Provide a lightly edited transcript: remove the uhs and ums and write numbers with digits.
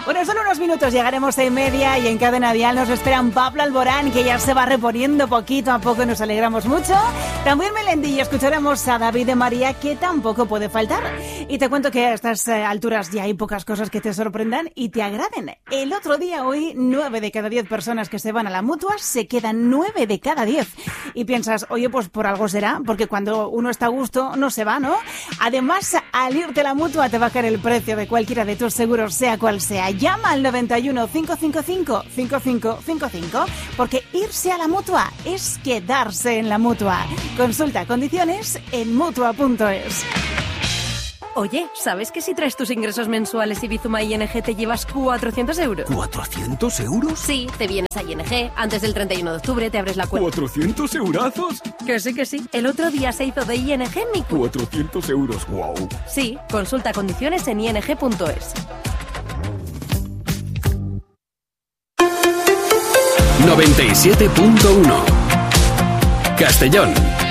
Bueno, solo unos minutos llegaremos a 1:30 y en Cadena Dial nos esperan Pablo Alborán, que ya se va reponiendo poquito a poco, nos alegramos mucho. También Melendi y escucharemos a David de María, que tampoco puede faltar. Y te cuento que a estas alturas ya hay pocas cosas que te sorprendan y te agraden. El otro día, hoy, 9 de cada 10 personas que se van a la Mutua se quedan 9 de cada 10. Y piensas, oye, pues por algo será, porque cuando uno está a gusto no se va, ¿no? Además, al irte a la Mutua te va a caer el precio de cualquiera de tus seguros, sea cual sea. Llama al 91 555 5555, porque irse a la Mutua es quedarse en la Mutua. Consulta condiciones en Mutua.es. Oye, ¿sabes que si traes tus ingresos mensuales y Bizuma ING te llevas 400 euros? ¿400 euros? Sí, te vienes a ING, antes del 31 de octubre te abres la cuenta. ¿400 eurazos? Que sí. El otro día se hizo de ING mi cuenta. 400 euros, wow. Sí, consulta condiciones en ing.es. 97.1 Castellón.